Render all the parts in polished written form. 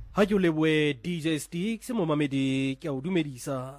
Ha ke leboe DJ Sticks mo mamedi ke a o dumedisa.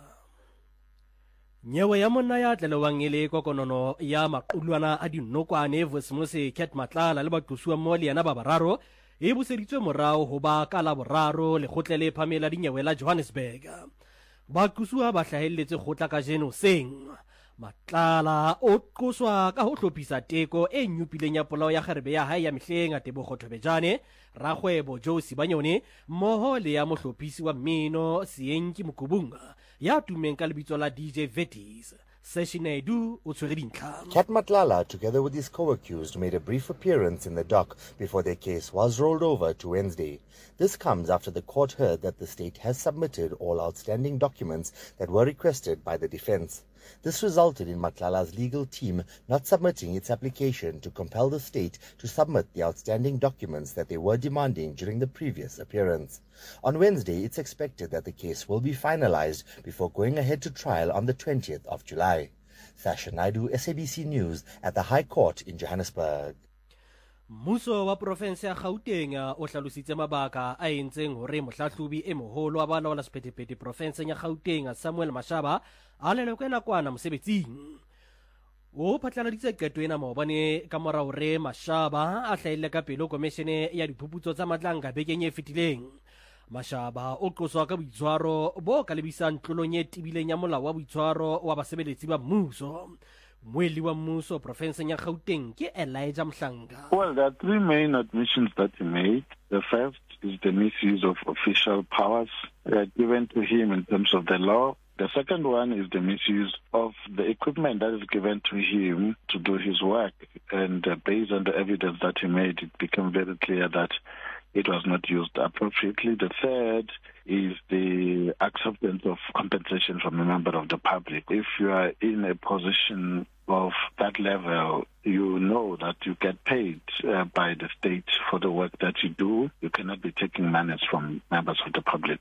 Nyewe ya monna ya tlelewang ele kokonono ya maqulwana a dinokwane Vosmose Cat Matlala le baqosuwa mo le yana ba bararo e buseditswe morao ho ba ka la boraro le khotlele phamela dinyewe la Johannesburg. Baqosuwa ba hlahelletse khotla ka jeno seng. Matlala o qoswa ka ho hlophisa teko e nyupileng ya polao ya kgerebe ya hae ya mehleng a Tebogo-Thobejane, rakgwebo Joe Sibanyone mmoho le ya mohlophisi wa mmino Sienki Mukubunga ya tumeng ka lebitso la DJ Vetis. Seshinedu o tshwere dintlha. Cat Matlala, together with his co-accused, made a brief appearance in the dock before their case was rolled over to Wednesday. This comes after the court heard that the state has submitted all outstanding documents that were requested by the defense. This resulted in Matlala's legal team not submitting its application to compel the state to submit the outstanding documents that they were demanding during the previous appearance. On Wednesday, it's expected that the case will be finalized before going ahead to trial on the 20th of July. Sasha Naidu, SABC News, at the High Court in Johannesburg. Mmuso wa province ya Gauteng o hlalositse mabaka a entseng hore mohlahlobi e moholo wa balaola sephethephethe province ya Gauteng Samuel Mashaba a lelekwe nakwana mosebetsing. O phatlaladitse qeto ena maobane ka mora hore Mashaba a hlahile ka pele komishene ya diphuputso tsa matlanga bekeng e fetileng. Mashaba o qoswa ka boitshwaro bo ka lebisang tlolong e tibileng ya molao wa boitshwaro wa basebeletsi ba mmuso. Mweli wa mmuso province ya Gauteng ke Elijah Mhlanga. Well, there are three main admissions that he made. The first is the misuse of official powers given to him in terms of the law. The second one is the misuse of the equipment that is given to him to do his work. And based on the evidence that he made, it became very clear that it was not used appropriately. The third is the acceptance of compensation from a member of the public. If you are in a position of that level, you know that you get paid by the state for the work that you do. You cannot be taking money from members of the public.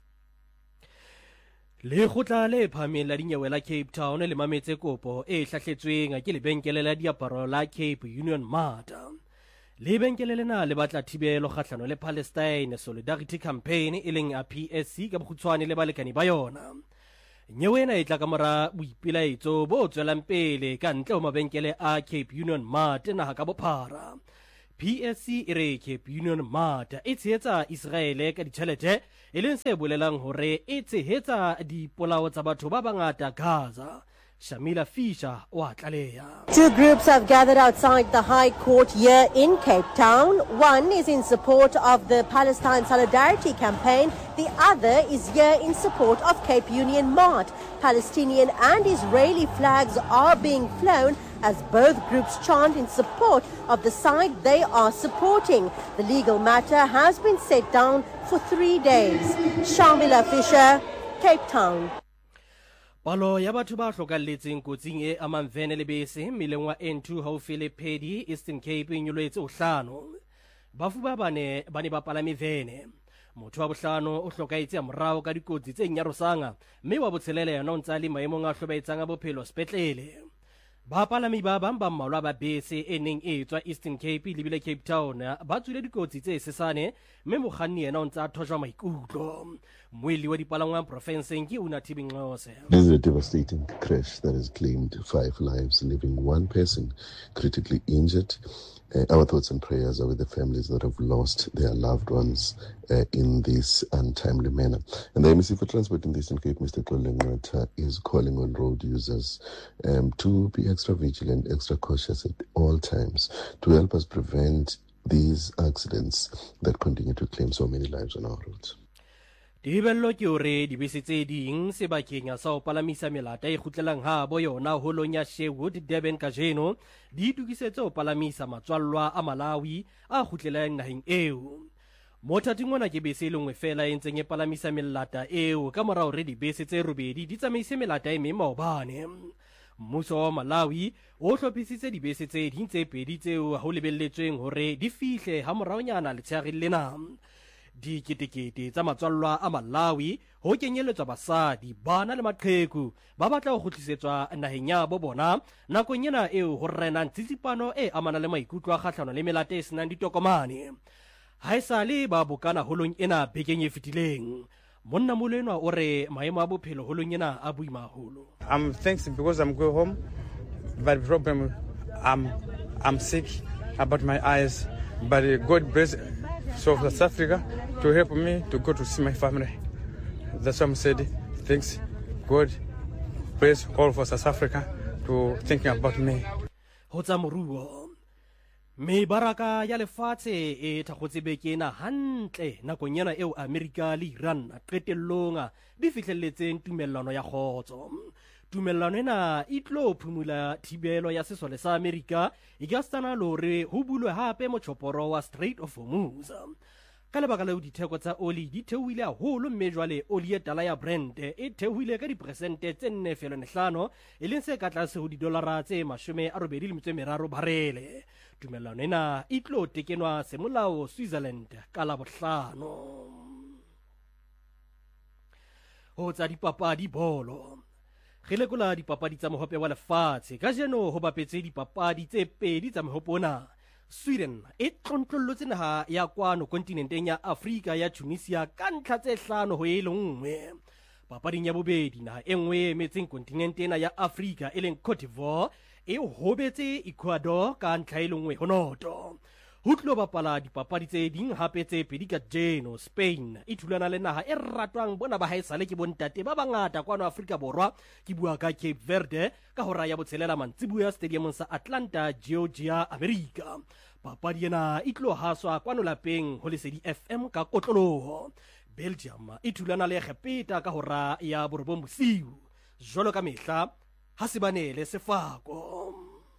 Le khotla le phameng la dinyewe la Cape Town le mametse kopo e hlahletsweng ke lebenkele la diaparo la Cape Union Mart. Lebenkele lena le batla thibelo kgahlano le Palestine Solidarity Campaign e leng a PSC ka bokgutshwane le balekani ba yona. Nyewe ena e tla ka mora boipelaetso bo tswelang pele ka ntle ho mabenkele a Cape Union Mart naha ka bophara. PSC e re Cape Union Mart e tshehetsa Israel ka ditjhelete e leng se bolelang hore e tshehetsa dipolao tsa batho ba bangata Gaza. Shamila Fisher wa tlaleha. Two groups have gathered outside the High Court here in Cape Town. One is in support of the Palestine Solidarity Campaign. The other is here in support of Cape Union Mart. Palestinian and Israeli flags are being flown as both groups chant in support of the side they are supporting. The legal matter has been set down for 3 days. Shamila Fisher, Cape Town. Palo ya batho ba hlokalletseng kotsing e amang vene le bese mileng wa N2 haufi le Pedi Eastern Cape e nyoletse o hlano. Bafu ba bane ba palame vene. Motho wa bohlano o hlokaetse ya morao ka dikotsi tse nyarosanga mme wa botshelele yona o ntse le maemong a hlobaetsang a bophelo sepetlele. Ba palami ba bang ba mmalwa ba bese e neng e tswa Eastern Cape le bile Cape Town ba tswile dikotsi tse sesane mme mokganni yena o ntse a thojwa maikutlo. Mweli wa dipalangwang provinceng ke Unathi Nxose. This is a devastating crash that has claimed 5 lives, leaving 1 person critically injured. Our thoughts and prayers are with the families that have lost their loved ones in this untimely manner. And the MEC for Transport in the Eastern Cape, Mr. Xolengqetha, is calling on road users to be extra vigilant, extra cautious at all times to help us prevent these accidents that continue to claim so many lives on our roads. Dibello ke hore dibese tse ding sebakeng sa ho palamisa melata e khutlelang ha bo yona holong ya Sherwood Durban kajeno di tukisetse ho palamisa matswallwa a Malawi a khutlelang naheng eo. Mothating ona ke bese e lengwe fela e ntseng e palamisa melata eo ka mora hore dibese tse robedi di tsamaise melata e meng maobane. Mmuso wa Malawi o hlophisitse dibese tse ding tse pedi tseo ho lebelletsweng hore di fihle ha moraonyana letshehare lena. Diketekete tsa matswallwa a Malawi ho kenyeletswa basadi bana le maqheku ba batla ho khutlisetswa naheng ya bo bona nakong ena eo ho renang tsitsipano e amana le maikutlo a kgahlano le melate e senang ditokomane. ha e sale ba bokana holong ena bekeng e fetileng monna moleno o re maemo a bophelo holong ena a boima haholo. I'm thanks because I'm going home, but the problem I'm sick about my eyes, but God bless South Africa to help me to go to see my family. That's why I'm said thanks God bless all for South Africa to thinking about me. Ho tsa moruo mebaraka ya lefatshe e thakgotse bekena hantle nakong yana eo America le Iran a qetellong di fihlelletseng tumellano ya khotso. Tumellano ena e tlo phumula thibelo ya sesole sa America e ka stana lore ho bulwe hape motjhoporo wa Strait of Hormuz. Ka lebaka la ditheko tsa oli di theohile haholo mme jwale oli e tala ya Brent e theohile ka diperesente tse 4.5 e leng se ka tlase ho $83 barele. Tumellano ena e tlo tekenwa semolao Switzerland ka Labohlano. Ho tsa dipapadi bolo re lekola dipapadi tsa mohope wa lefatshe ka jeno ho bapetse dipapadi tse pedi tsa mohope ona. Sweden e tlontlolotse naha ya kwano kontinenteng ya Afrika ya Tunisia ka ntlha tse 5-1. Papading ya bobedi naha e nngwe emetseng kontinente ena ya Afrika e leng Cote d'Ivoire e hobetse Ecuador ka ntlha e lengwe ho noto. Ho tlo bapala dipapadi tse ding hape tse pedi ka jeno. Spain e thulana le naha e ratwang bona ba haesale ke bontate ba bangata kwano Afrika Borwa ke bua ka Cape Verde ka hora ya botshelela mantsibuya stadiumong sa Atlanta, Georgia, America. Papadi ena e tlo haswa kwano lapeng ho Lesedi FM ka kotloloho. Belgium e thulana le Egepeta ka hora ya borobong bosiu. Jwalo ka mehla ha se banele sefako.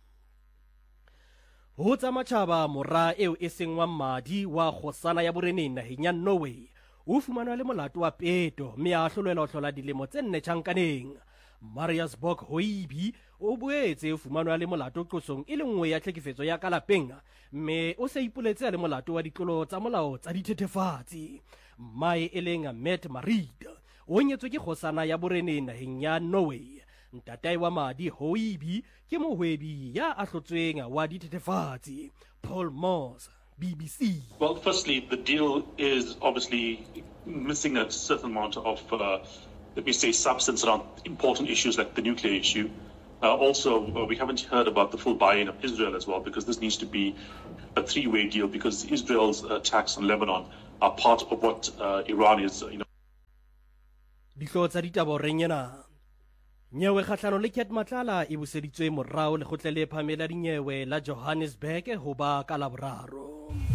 Ho tsa matjhaba mora eo e seng wa mmadi wa khosana ya boreneng naheng ya Norway o fumanwa le molato wa peto mme a hlolelwa ho hlola dilemo tse 4 tjhankaneng. Marius Bok Hoibi o boetse o fumanwa le molato qosong e le nngwe ya tlhekefetso ya ka lapeng mme o se ipoletse le molato wa ditlolo tsa molao tsa dithethefatsi. Mai e leng Matt Marid o nyetswe ke khosana ya boreneng naheng ya Norway. Ntatai wa madi Hoibi ke mohwebi ya ahlotsweng wa dithethefatsi. Paul Moss, BBC. Well, firstly, the deal is obviously missing a certain amount of, let me say, substance around important issues like the nuclear issue. We haven't heard about the full buy-in of Israel as well, because this needs to be a three-way deal, because Israel's attacks on Lebanon are part of what Iran is, Dihlotsa ditaba renyana. Nyewe kgahlano le Ket Matlala e buseditswe morao lekgotleng le phamela dinyewe la Johannesburg ho ba ka Laboraro.